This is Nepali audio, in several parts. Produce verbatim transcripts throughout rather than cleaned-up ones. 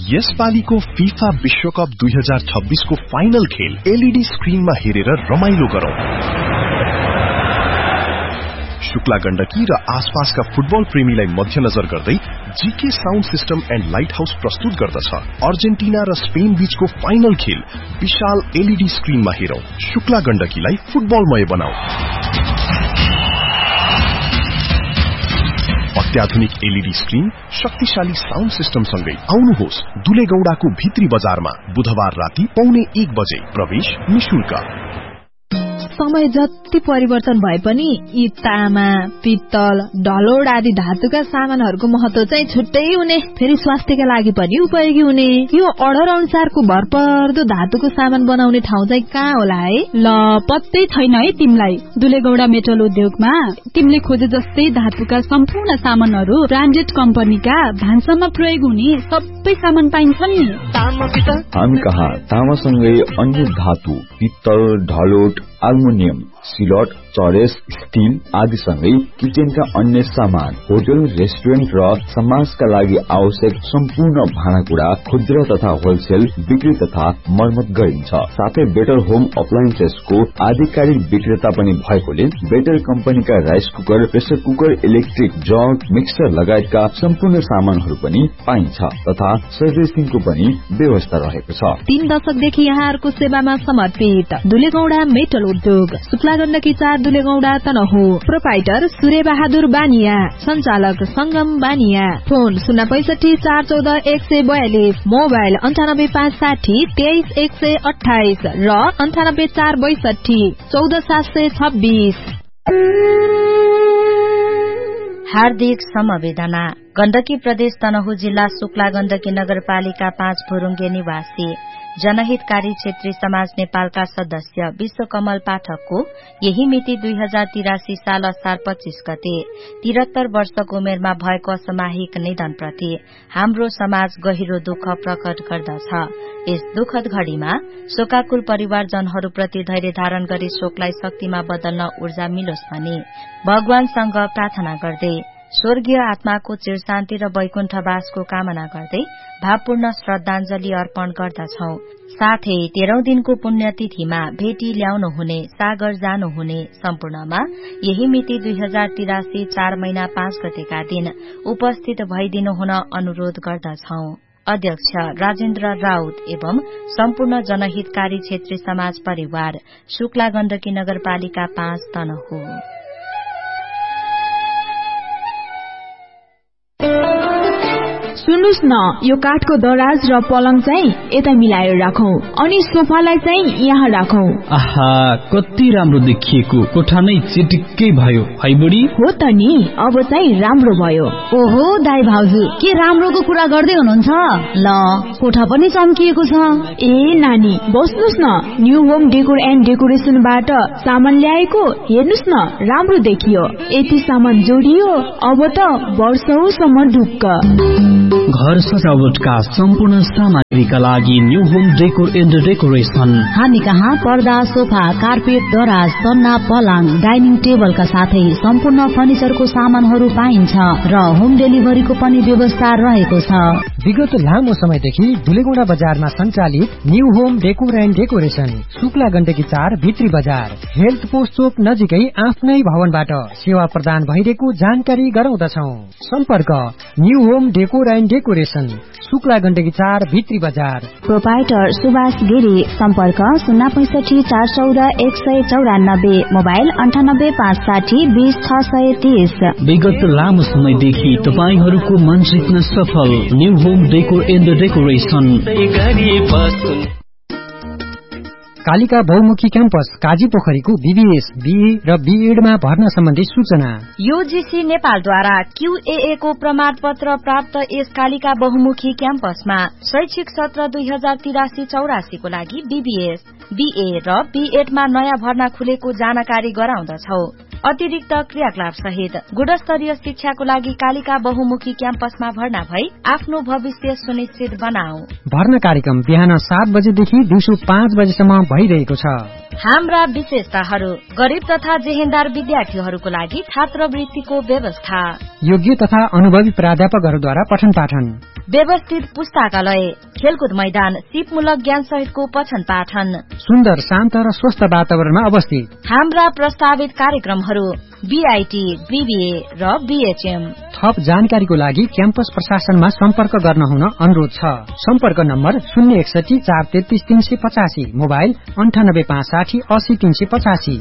यसपालिको फीफा विश्वकप दुई हजार छब्बीस को फाइनल खेल एलईडी स्क्रिनमा हेरेर रमाइलो गरौं। शुक्ला गण्डकी र आसपासका फुटबल प्रेमीलाई मध्यनजर गर्दै GK sound system and light house प्रस्तुत गर्दछ अर्जेन्टिना र स्पेन बीचको फाइनल खेल विशाल एलईडी स्क्रिनमा हेरौं। शुक्ला गण्डकीलाई फुटबलमय बनाऊ। अत्याधुनिक एलईडी स्क्रिन, शक्तिशाली साउन्ड सिस्टम सँगै आउनुहोस् दुलेगौडाको भित्री बजारमा बुधबार राति पौने एक बजे। प्रवेश निशुल्क। समय जति परिवर्तन भए पनि यी तामा, पित्तल, ढलोड आदि धातुका सामानहरूको महत्व चाहिँ छुट्टै हुने, फेरि स्वास्थ्यका लागि पनि उपयोगी हुने। यो अर्डर अनुसारको भरपर्दो धातुको सामान बनाउने ठाउँ चाहिँ कहाँ होला है? ल पत्तै छैन है तिमीलाई। दुलेगौडा मेटल उद्योगमा तिमीले खोजे जस्तै धातुका सम्पूर्ण सामानहरू ब्रान्डेड कम्पनीका भान्सामा प्रयोग हुने सबै सामान पाइन्छ नि। हामी कहाँ तामासँगै अन्य धातु, पित्तल, ढलोट, एल्युमिनियम, सिलट, चरेस, स्टील आदिसँगै किचनका अन्य सामान, होटल, रेस्टुरेन्ट र समाजका लागि आवश्यक सम्पूर्ण भाँडाकुँडा खुद्रा तथा होलसेल बिक्री तथा मर्मत गरिन्छ। साथै बेटर होम अप्लायन्सेसको आधिकारिक विक्रेता पनि भएकोले बेटर कम्पनीका rice cooker, pressure cooker, electric jug, mixer लगायतका सम्पूर्ण सामानहरू पनि पाइन्छ तथा सर्भिसिङको पनि व्यवस्था रहेको छ। तीन दशकदेखि यहाँहरूको सेवामा समर्पित दुलेगौडा मेटल उद्योग, शुक्ला गण्डकी चार दुलेगौडा तनहु। प्रोपाइटर सूर्य बहादुर बानिया, संचालक संगम बानिया। फोन शून्य पैंसठी चार चौध एक सय बयालिस, मोबाइल अन्ठानब्बे पाँच साठी तेइस एक सय अठाइस र अन्ठानब्बे चार बैसठी चौध सात सय छब्बीस। हार्दिक समवेदना। गण्डकी प्रदेश तनहु जिल्ला शुक्ला गण्डकी नगरपालिका पाँच फुरुङ्गे निवासी जनहितकारी क्षेत्रीय समाज नेपालका सदस्य विश्वकमल पाठकको यही मिति दुई हजार तिरासी साल असार पच्चीस गते तिहत्तर वर्षको उमेरमा भएको असामयिक निधनप्रति हाम्रो समाज गहिरो दुःख प्रकट गर्दछ। यस दुःखद घड़ीमा शोकाकुल परिवारजनहरूप्रति धैर्य धारण गरी शोकलाई शक्तिमा बदल्न ऊर्जा मिलोस् भनी भगवानसँग प्रार्थना गर्दै स्वर्गीय आत्माको चिरशान्ति र वैकुण्ठवासको कामना गर्दै भावपूर्ण श्रद्धाञ्जली अर्पण गर्दछौ। साथै तेह्रौं दिनको पुण्यतिथिमा भेटी ल्याउनु हुने, सागर जानु हुने सम्पूर्णमा यही मिति दुई हजार तिरासी चार महिना पाँच गतेका दिन उपस्थित भइदिनु हुन अनुरोध गर्दछौ। अध्यक्ष राजेन्द्र राउत एवं सम्पूर्ण जनहितकारी क्षेत्रीय समाज परिवार, शुक्ला गण्डकी नगरपालिका पाँच तनहु। सुन्नुस् न, यो काठको दराज र पलङ चाहिँ यता मिलाएर राखौं अनि सोफालाई चाहिँ यहाँ राखौं। आहा, कति राम्रो देखिएको कोठा नै चिटिक्कै भयो है बुढी। हो त नि, अब चाहिँ राम्रो भयो। ओहो दाइ भाउजू, के राम्रोको कुरा गर्दै हुनुहुन्छ? ल कोठा पनि चम्किएको छ। ए नानी बस्नुस् न, न्यू होम डेकोर एन्ड डेकोरेसनबाट सामान ल्याएको हेर्नुस् न, राम्रो देखियो। यति सामान जोडियो, अब त वर्षौसम्म ढुक्क। घर सजावटका सम्पूर्ण सामग्रीका लागि new home decor and decoration. हामी कहाँ पर्दा, सोफा, कार्पेट, दराज, सन्ना, पलङ, डाइनिङ टेबलका साथै सम्पूर्ण फर्निचरको सामानहरू पाइन्छ र होम डेलिभरीको पनि व्यवस्था रहेको छ। विगत लामो समयदेखि दुलेगौडा बजारमा सञ्चालित new home decor and decoration, Shukla Gandaki चार भित्री बजार, हेल्थ पोस्ट चोक नजिकै आफ्नै भवनबाट सेवा प्रदान भइरहेको जानकारी गराउँदछौ। सम्पर्क new home decor and decoration, Shukla Gandaki चार भित्री बजार। प्रोपाइटर सुभाष गिरी, सम्पर्क शून्य पैंसठी चार चौध एक सय चौरानब्बे, मोबाइल अन्ठानब्बे पाँच साठी बीस छ सय तीस। विगत लामो समयदेखि तपाईहरूको मन जित्न सफल new home decor and decoration. Kalika बहुमुखी क्याम्पस काजी पोखरीको बीबीएस, बीए र बीएडमा भर्ना सम्बन्धी सूचना। यूजीसी नेपालद्वारा क्यूएए को प्रमाण पत्र प्राप्त यस कालिका बहुमुखी क्याम्पसमा शैक्षिक सत्र दुई हजार तिरासी चौरासीको लागि बीबीएस, बीए र बीएडमा नयाँ भर्ना खुलेको जानकारी गराउँदछौ। अतिरिक्त क्रियाकलाप सहित गुणस्तरीय शिक्षाको लागि कालिका बहुमुखी क्याम्पसमा भर्ना भई आफ्नो भविष्य सुनिश्चित बनाऊ। भर्ना कार्यक्रम बिहान सात बजेदेखि दिउँसो पाँच बजेसम्म भइरहेको छ। हाम्रा विशेषताहरू: गरीब तथा जेहेन्दार विद्यार्थीहरूको लागि छात्रवृत्तिको व्यवस्था, योग्य तथा अनुभवी प्राध्यापकहरूद्वारा पठन पाठन, व्यवस्थित पुस्तकालय, खेलकुद मैदान, सिपमूलक ज्ञान सहितको पठन पाठन, सुन्दर शान्त र स्वस्थ वातावरणमा अवस्थित हाम्रा प्रस्तावित कार्यक्रमहरू बीआईटी, बीबीए र बीएचएम। थप जानकारीको लागि क्याम्पस प्रशासनमा सम्पर्क गर्न हुन अनुरोध छ। सम्पर्क नम्बर शून्य एकसठी चार तेत्तीस तीन सय पचासी, मोबाइल अन्ठानब्बे पाँच साठी अस्सी तीन सय पचासी।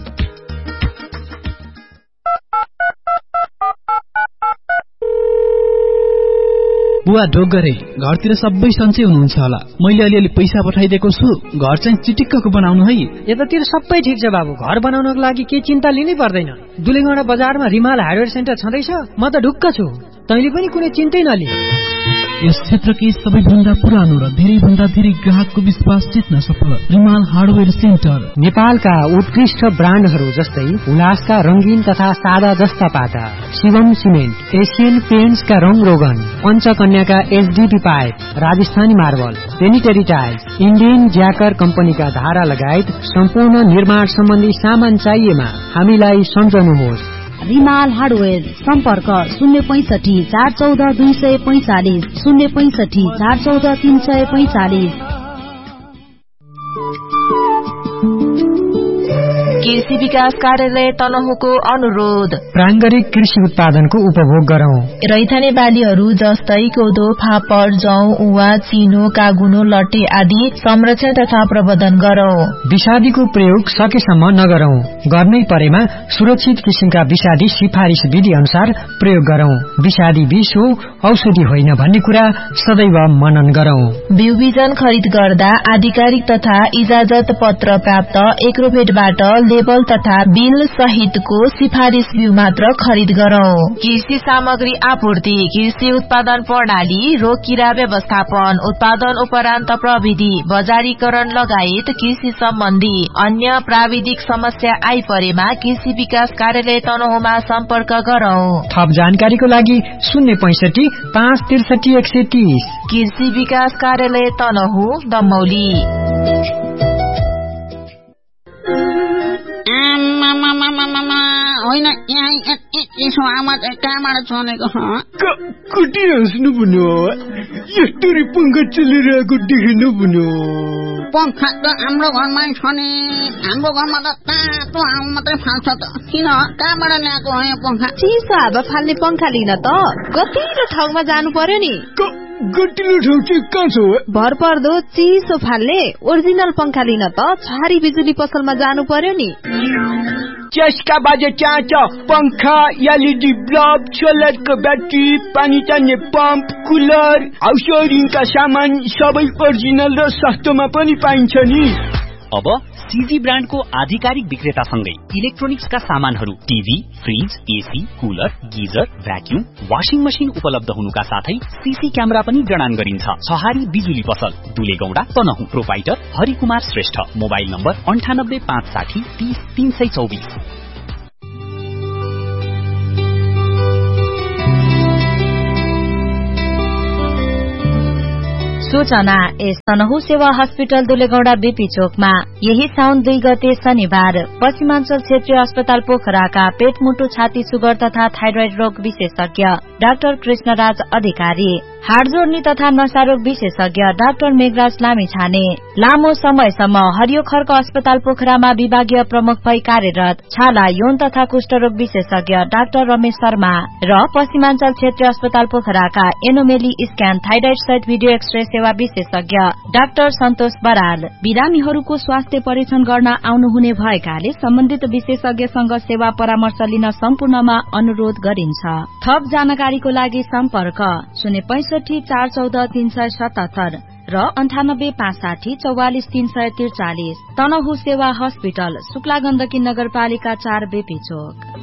बुवा ढोक गरे, घरतिर सबै सन्चै हुनुहुन्छ होला। मैले अलिअलि पैसा पठाइदिएको छु, घर चाहिँ चिटिक्कको बनाउनु है। यतातिर सबै ठिक छ बाबु, घर बनाउनको लागि के चिन्ता लिनै पर्दैन। दुलेगौडा बजारमा रिमाल हार्डवेयर सेन्टर छँदैछ, म त ढुक्क छु। तैँले पनि कुनै चिन्तै नलि। यस क्षेत्रकै सबैभन्दा पुरानो र धेरै भन्दा धेरै ग्राहकको विश्वास जित्न सफल रिमाल हार्डवेयर सेन्टर। नेपालका उत्कृष्ट ब्रान्डहरू जस्तै उल्लासका रंगीन तथा सादा जस्ता पाता, शिवम सिमेन्ट, एशियन पेन्ट्सका रंग रोगन, पञ्चकन्याका HDP pipe, Rajasthani marble, sanitary tiles, Indian ज्याकर कम्पनीका धारा लगायत सम्पूर्ण निर्माण सम्बन्धी सामान चाहिएमा हामीलाई सम्झनुहोस्। रिमाल हार्डवेयर, सम्पर्क शून्य पैंसठी चार चौध दुई सय पैंचालिस, शून्य पैंसठी चार चौध तीन सय पैंचालिस। कृषि विकास कार्यालय तनहुको अनुरोध, प्राङ्गरिक कृषि उत्पादनको उपभोग गरौं। रैथाने बालीहरू जस्तै कोदो, फापर, जौ, उवा, चिनो, कागुनो, लट्टे आदि संरक्षण तथा प्रबन्धन गरौं। विषादीको प्रयोग सकेसम्म नगरौं। गर्नै परेमा सुरक्षित किसिमका विषादी सिफारिस विधि अनुसार प्रयोग गरौं। विषादी विष हो, औषधि होइन भन्ने कुरा सदैव मनन गरौं। बिउ बिजन खरिद गर्दा आधिकारिक तथा इजाजत पत्र प्राप्त एग्रोभेटबाट लेबल तथा बिल सहितको सिफारिस बिउ मात्र खरिद गरौं। कृषि सामग्री आपूर्ति, कृषि उत्पादन प्रणाली, रोग किरा व्यवस्थापन, उत्पादन उपरान्त प्रविधि, बजारीकरण लगायत कृषि सम्बन्धी अन्य प्राविधिक समस्या आइपरेमा कृषि विकास कार्यालय तनहुमा सम्पर्क गरौं। थप जानकारीको लागि शून्य पैंसठी पाँच त्रिसठी एक सय तीस। कृषि विकास कार्यालय तनहु, दमौली। होइन यसो आवाज कहाँबाट सुनेको? कति हाँस्नु भन्यो, यस्तरी पंखा चलिरहेको देखेन भन्यो। पंखा त हाम्रो घरमा छ नि, हाम्रो घरमा त तातो हावा मात्रै फाल्छ त। किन, कहाँबाट ल्याएको हो यो पंखा? चिसो हावा फाल्ने पंखा लिन त गतिलो ठाउँमा जानु पर्यो नि। गतिलो ठाउँ चाहिँ कहाँ छ? भर पर्दो चिसो फाल्ने ओरिजिनल पंखा लिन त छहारी बिजुली पसलमा जानु पर्यो नि। त्यसका बाजे त्यहाँ छ पंखा, एलईडी बल्ब, सोलरको ब्याट्री, पानी तान्ने पम्प, कुलर, हाउस वायरिङका सामान सबै ओरिजिनल र सस्तोमा पनि पाइन्छ नि। अब सीजी ब्रान्डको आधिकारिक विक्रेतासँगै इलेक्ट्रोनिक्सका सामानहरू, TV, fridge, AC, cooler, geyser, vacuum, washing machine उपलब्ध हुनुका साथै सीसी क्यामेरा पनि जडान गरिन्छ। छहारी बिजुली पसल, दुलेगौडा, Tanahun. Proprietor Harikumar Shrestha. Mobile number अन्ठानब्बे पाँच साठी तीस तीन सय चौबिस। सूचना एस तनहु सेवा हस्पिटल दुलेगौडा बीपी चोकमा यही साउन दुई गते शनिबार पश्चिमाञ्चल क्षेत्रीय अस्पताल पोखराका पेट मुटु छाती सुगर तथा थाइरोइड रोग विशेषज्ञ डाक्टर कृष्णराज अधिकारी, हाड जोड्नी तथा नसारोग विशेषज्ञ डाक्टर मेघराज लामिछाने लामो समयसम्म हरियो खर्क अस्पताल पोखरामा विभागीय प्रमुख भई कार्यरत छाला यौन तथा कुष्ठरोग विशेषज्ञ डाक्टर रमेश शर्मा र पश्चिमाञ्चल क्षेत्रीय अस्पताल पोखराका एनोमेली स्क्यान थाइरोइड सहित भिडियो एक्सरे सेवा विशेषज्ञ डाक्टर सन्तोष बराल बिरामीहरूको स्वास्थ्य परीक्षण गर्न आउनुहुने भएकाले सम्बन्धित विशेषज्ञसँग सेवा परामर्श लिन सम्पूर्णमा अनुरोध गरिन्छ। थप जानकारीको लागि सम्पर्क शून्य पैंसठी चार चौध तीन सय सतहत्तर र अन्ठानब्बे पाँच साठी चौवालिस तीन सय त्रिचालिस। तनहु सेवा हस्पिटल, शुक्ला गण्डकी नगरपालिका चार बेपी चोक।